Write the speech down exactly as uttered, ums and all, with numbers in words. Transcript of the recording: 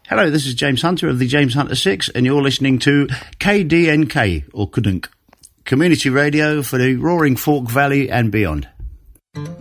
Hello, this is James Hunter of the James Hunter Six, and you're listening to K D N K, or Kudunk, community radio for the Roaring Fork Valley and beyond.